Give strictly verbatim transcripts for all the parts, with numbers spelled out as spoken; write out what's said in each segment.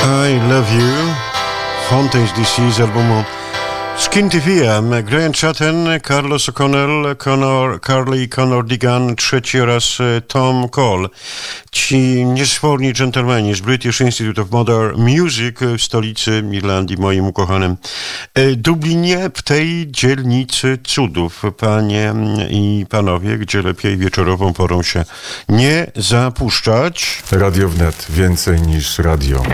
I Love You, Fontaine's D C z albumu Skin T V, Grant Chatten, Carlos O'Connell, Conor, Carly Conor Digan, trzeci oraz Tom Cole. Ci niesforni dżentelmeni z British Institute of Modern Music w stolicy Irlandii, moim ukochanym Dublinie, w tej dzielnicy cudów, panie i panowie, gdzie lepiej wieczorową porą się nie zapuszczać. Radio Wnet, więcej niż radio.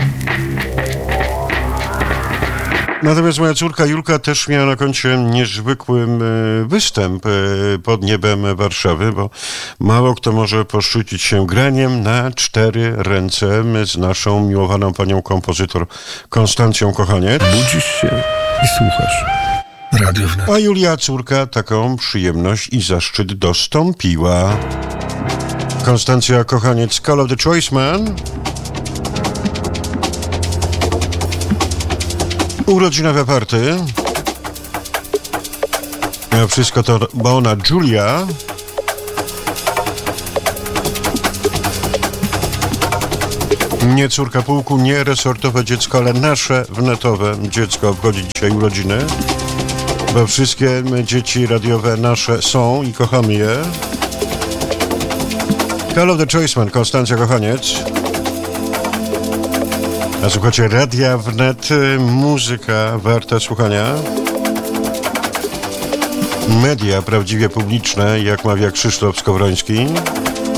Natomiast moja córka Julka też miała na koncie niezwykły występ pod niebem Warszawy, bo mało kto może poszczycić się graniem na cztery ręce z naszą miłowaną panią kompozytor Konstancją Kochaniec. Budzisz się i słuchasz. Radio Wnet. A Julia, córka, taką przyjemność i zaszczyt dostąpiła. Konstancja Kochaniec, Call of the Choice Man. Urodzinowe party. A wszystko to, bo ona Julia. Nie córka pułku, nie resortowe dziecko, ale nasze wnetowe dziecko obchodzi dzisiaj urodziny. Bo wszystkie dzieci radiowe nasze są i kochamy je. Call of the Choice Man, Konstancja Kochaniec. A słuchacie Radia Wnet, muzyka warta słuchania. Media prawdziwie publiczne, jak mawia Krzysztof Skowroński.